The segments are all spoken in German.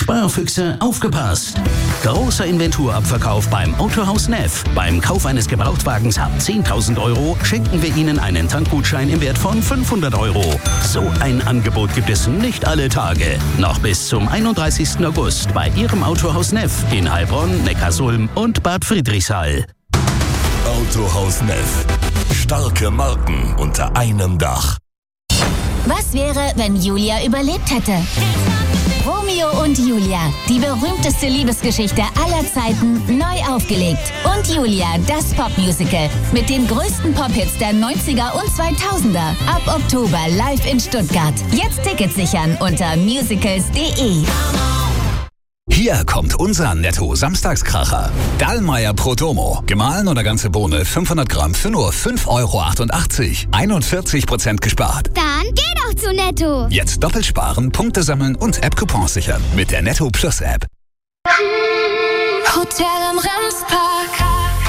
Sparfüchse, aufgepasst! Großer Inventurabverkauf beim Autohaus Neff. Beim Kauf eines Gebrauchtwagens ab 10.000 Euro schenken wir Ihnen einen Tankgutschein im Wert von 500 Euro. So ein Angebot gibt es nicht alle Tage. Noch bis zum 31. August bei Ihrem Autohaus Neff in Heilbronn, Neckarsulm und Bad Friedrichshall. Autohaus Neff. Starke Marken unter einem Dach. Was wäre, wenn Julia überlebt hätte? Romeo und Julia, die berühmteste Liebesgeschichte aller Zeiten, neu aufgelegt. Und Julia, das Popmusical mit den größten Pop-Hits der 90er und 2000er. Ab Oktober live in Stuttgart. Jetzt Tickets sichern unter musicals.de. Hier kommt unser Netto-Samstagskracher. Dallmayr Protomo. Gemahlen oder ganze Bohne 500 Gramm für nur 5,80 €. 41% gespart. Dann geh doch zu Netto. Jetzt doppelt sparen, Punkte sammeln und App-Coupons sichern mit der Netto Plus App. Hotel am Remspark.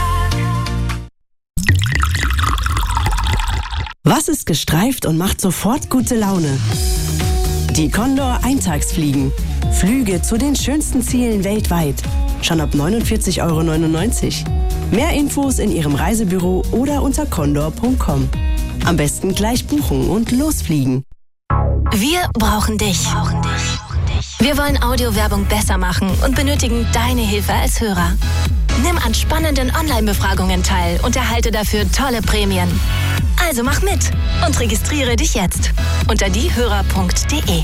Was ist gestreift und macht sofort gute Laune? Die Condor Eintagsfliegen. Flüge zu den schönsten Zielen weltweit. Schon ab 49,99 €. Mehr Infos in Ihrem Reisebüro oder unter condor.com. Am besten gleich buchen und losfliegen. Wir brauchen dich. Wir wollen Audiowerbung besser machen und benötigen deine Hilfe als Hörer. Nimm an spannenden Online-Befragungen teil und erhalte dafür tolle Prämien. Also mach mit und registriere dich jetzt unter diehörer.de.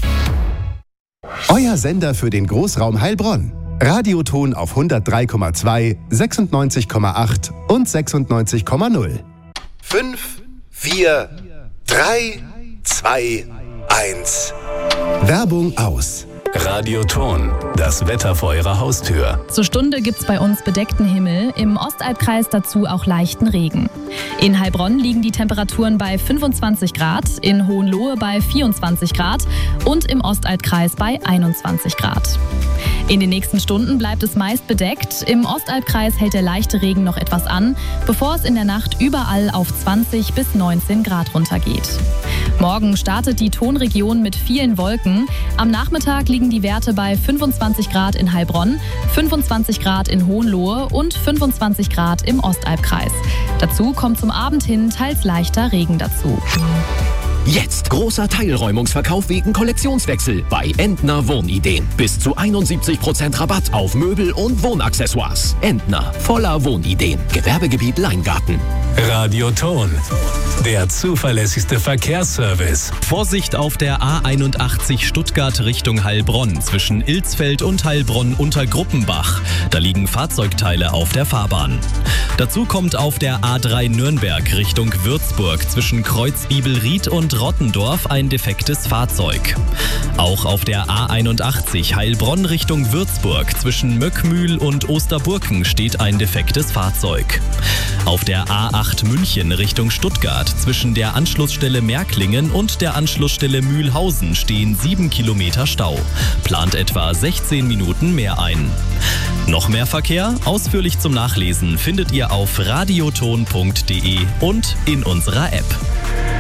Euer Sender für den Großraum Heilbronn. Radioton auf 103,2, 96,8 und 96,0. 5, 4, 3, 2, 1. Werbung aus. Radioton, das Wetter vor Ihrer Haustür. Zur Stunde gibt's bei uns bedeckten Himmel, im Ostalbkreis dazu auch leichten Regen. In Heilbronn liegen die Temperaturen bei 25 Grad, in Hohenlohe bei 24 Grad und im Ostalbkreis bei 21 Grad. In den nächsten Stunden bleibt es meist bedeckt. Im Ostalbkreis hält der leichte Regen noch etwas an, bevor es in der Nacht überall auf 20 bis 19 Grad runtergeht. Morgen startet die Tonregion mit vielen Wolken. Am Nachmittag liegen die Werte bei 25 Grad in Heilbronn, 25 Grad in Hohenlohe und 25 Grad im Ostalbkreis. Dazu kommt zum Abend hin teils leichter Regen dazu. Jetzt großer Teilräumungsverkauf wegen Kollektionswechsel bei Entner Wohnideen. Bis zu 71% Rabatt auf Möbel und Wohnaccessoires. Entner, voller Wohnideen. Gewerbegebiet Leingarten. Radioton, der zuverlässigste Verkehrsservice. Vorsicht auf der A81 Stuttgart Richtung Heilbronn zwischen Ilsfeld und Heilbronn unter Gruppenbach. Da liegen Fahrzeugteile auf der Fahrbahn. Dazu kommt auf der A3 Nürnberg Richtung Würzburg zwischen Kreuzbibelried und Rottendorf ein defektes Fahrzeug. Auch auf der A81 Heilbronn Richtung Würzburg zwischen Möckmühl und Osterburken steht ein defektes Fahrzeug. Auf der A8 München Richtung Stuttgart zwischen der Anschlussstelle Märklingen und der Anschlussstelle Mühlhausen stehen 7 Kilometer Stau. Plant etwa 16 Minuten mehr ein. Noch mehr Verkehr? Ausführlich zum Nachlesen findet ihr auf radioton.de und in unserer App.